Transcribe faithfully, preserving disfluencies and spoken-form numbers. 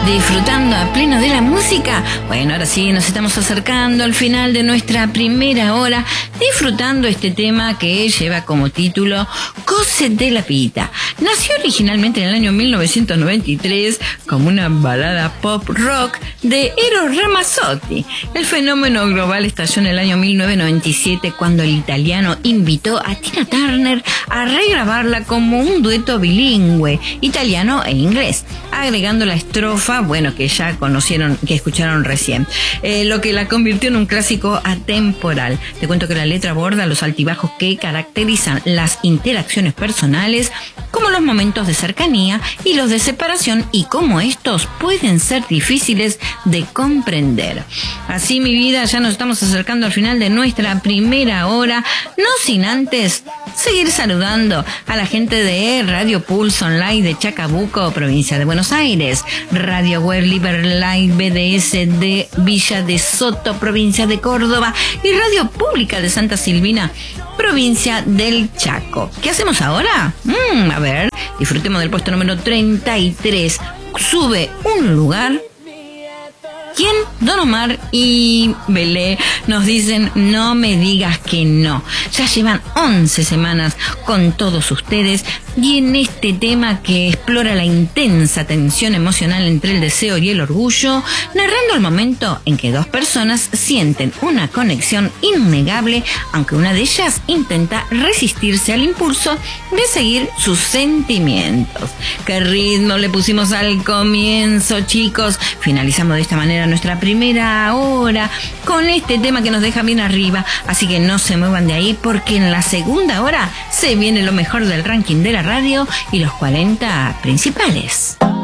disfrutando a pleno de la música. Bueno, ahora sí, nos estamos acercando al final de nuestra primera hora, disfrutando este tema que lleva como título Cose de la Pita. Nació originalmente en el año mil novecientos noventa y tres como una balada pop rock de Eros Ramazzotti. El fenómeno global estalló en el año mil novecientos noventa y siete cuando el italiano invitó a Tina Turner a regrabarla como un dueto bilingüe, italiano e inglés, agregando la estrofa, bueno, que ya conocieron, que escucharon recién, eh, lo que la convirtió en un clásico atemporal. Te cuento que la letra aborda los altibajos que caracterizan las interacciones personales, como los momentos de cercanía y los de separación, y cómo estos pueden ser difíciles de comprender. Así, mi vida, ya nos estamos acercando al final de nuestra primera hora, no sin antes seguir saludando a la gente de Radio Pulse Online de Chacabuco, provincia de Buenos Aires, Radio Web Liber Live B D S de Villa de Soto, provincia de Córdoba, y Radio Pública de Santa Silvina, provincia del Chaco. ¿Qué hacemos ahora? Mm, a ver, disfrutemos del puesto número treinta y tres. Sube un lugar. ¿Quién? Don Omar y Belé nos dicen no me digas que no. Ya llevan once semanas con todos ustedes, y en este tema que explora la intensa tensión emocional entre el deseo y el orgullo, narrando el momento en que dos personas sienten una conexión innegable, aunque una de ellas intenta resistirse al impulso de seguir sus sentimientos. ¿Qué ritmo le pusimos al comienzo, chicos? Finalizamos de esta manera nuestra primera hora con este tema que nos deja bien arriba, así que no se muevan de ahí, porque en la segunda hora se viene lo mejor del ranking de la radio y los cuarenta principales.